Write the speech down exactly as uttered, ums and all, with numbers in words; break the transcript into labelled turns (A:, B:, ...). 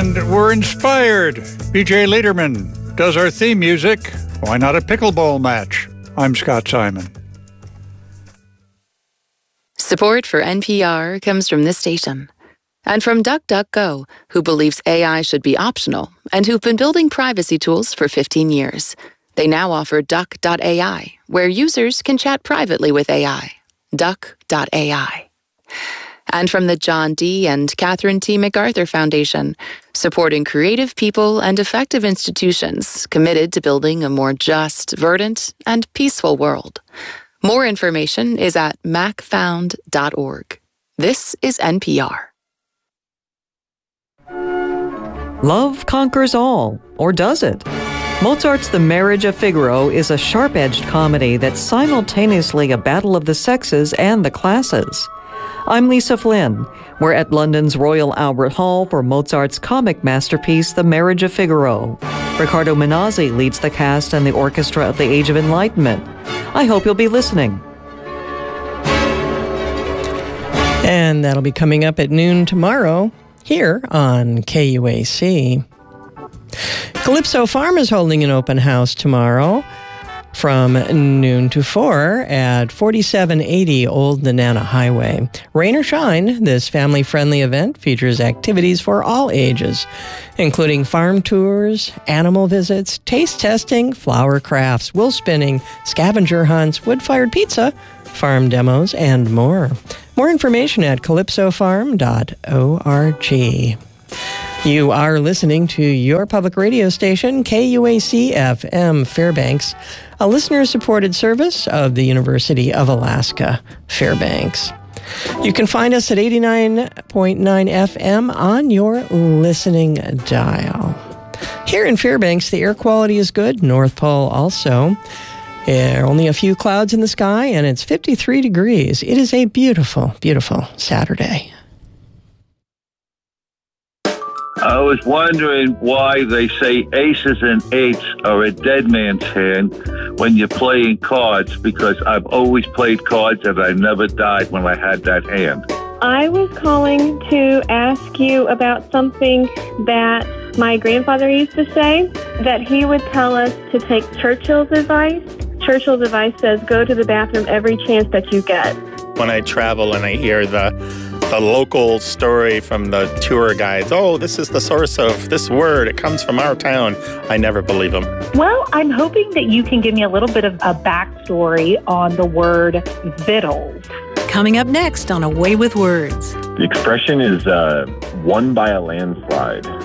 A: And we're inspired. B J Lederman does our theme music. Why not a pickleball match? I'm Scott Simon.
B: Support for N P R comes from this station. And from DuckDuckGo, who believes A I should be optional and who've been building privacy tools for fifteen years. They now offer Duck dot A I, where users can chat privately with A I. Duck dot A I. And from the John D. and Catherine T. MacArthur Foundation, supporting creative people and effective institutions committed to building a more just, verdant, and peaceful world. More information is at mac found dot org. This is N P R.
C: Love conquers all, or does it? Mozart's The Marriage of Figaro is a sharp-edged comedy that's simultaneously a battle of the sexes and the classes. I'm Lisa Flynn. We're at London's Royal Albert Hall for Mozart's comic masterpiece, The Marriage of Figaro. Riccardo Minazzi leads the cast and the orchestra of the Age of Enlightenment. I hope you'll be listening.
D: And that'll be coming up at noon tomorrow here on K U A C. Calypso Farm is holding an open house tomorrow from noon to four at forty-seven eighty Old Nenana Highway. Rain or shine, this family-friendly event features activities for all ages, including farm tours, animal visits, taste testing, flower crafts, wool spinning, scavenger hunts, wood-fired pizza, farm demos, and more. More information at calypso farm dot org. You are listening to your public radio station, K U A C F M Fairbanks, a listener-supported service of the University of Alaska, Fairbanks. You can find us at eighty-nine point nine F M on your listening dial. Here in Fairbanks, the air quality is good. North Pole also. There are only a few clouds in the sky, and it's fifty-three degrees. It is a beautiful, beautiful Saturday.
E: I was wondering why they say aces and eights are a dead man's hand when you're playing cards, because I've always played cards and I never died when I had that hand.
F: I was calling to ask you about something that my grandfather used to say, that he would tell us to take Churchill's advice. Churchill's advice says, go to the bathroom every chance that you get.
G: When I travel and I hear the the local story from the tour guides, oh, this is the source of this word, it comes from our town, I never believe them.
H: Well, I'm hoping that you can give me a little bit of a backstory on the word vittles.
I: Coming up next on A Way with Words.
J: The expression is uh, won by a landslide.